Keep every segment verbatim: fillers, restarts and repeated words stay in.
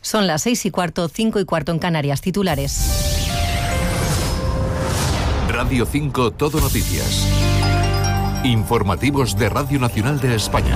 Son las seis y cuarto, cinco y cuarto en Canarias. Titulares. Radio cinco Todo Noticias. Informativos de Radio Nacional de España.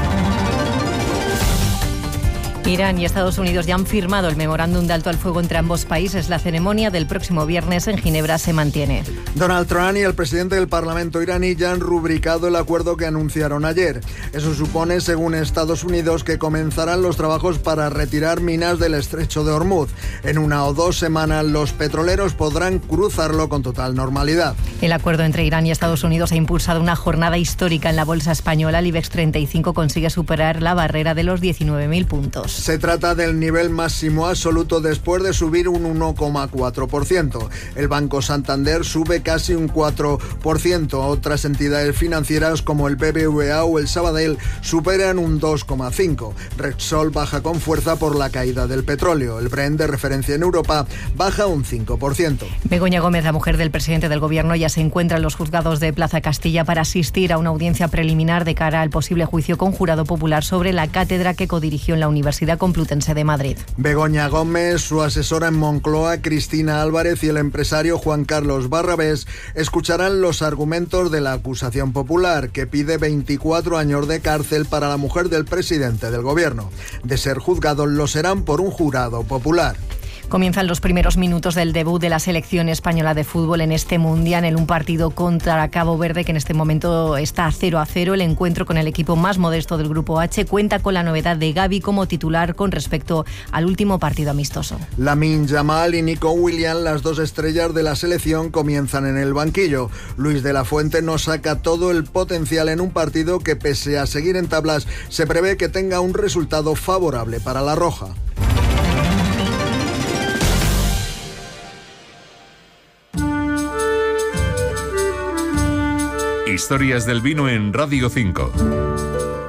Irán y Estados Unidos ya han firmado el memorándum de alto al fuego entre ambos países. La ceremonia del próximo viernes en Ginebra se mantiene. Donald Trump y el presidente del Parlamento iraní ya han rubricado el acuerdo que anunciaron ayer. Eso supone, según Estados Unidos, que comenzarán los trabajos para retirar minas del estrecho de Hormuz. En una o dos semanas los petroleros podrán cruzarlo con total normalidad. El acuerdo entre Irán y Estados Unidos ha impulsado una jornada histórica en la bolsa española. El IBEX treinta y cinco consigue superar la barrera de los diecinueve mil puntos. Se trata del nivel máximo absoluto después de subir un uno coma cuatro por ciento. El Banco Santander sube casi un cuatro por ciento. Otras entidades financieras como el B B V A o el Sabadell superan un dos coma cinco por ciento. Repsol baja con fuerza por la caída del petróleo. El Brent, de referencia en Europa, baja un cinco por ciento. Begoña Gómez, la mujer del presidente del Gobierno, ya se encuentra en los juzgados de Plaza Castilla para asistir a una audiencia preliminar de cara al posible juicio con jurado popular sobre la cátedra que codirigió en la Universidad Complutense de Madrid. Begoña Gómez, su asesora en Moncloa, Cristina Álvarez, y el empresario Juan Carlos Barrabés escucharán los argumentos de la acusación popular, que pide veinticuatro años de cárcel para la mujer del presidente del Gobierno. De ser juzgados, lo serán por un jurado popular. Comienzan los primeros minutos del debut de la selección española de fútbol en este Mundial, en un partido contra Cabo Verde que en este momento está cero a cero. El encuentro con el equipo más modesto del Grupo H cuenta con la novedad de Gavi como titular con respecto al último partido amistoso. Lamine Yamal y Nico Williams, las dos estrellas de la selección, comienzan en el banquillo. Luis de la Fuente no saca todo el potencial en un partido que, pese a seguir en tablas, se prevé que tenga un resultado favorable para la Roja. Historias del vino en Radio cinco.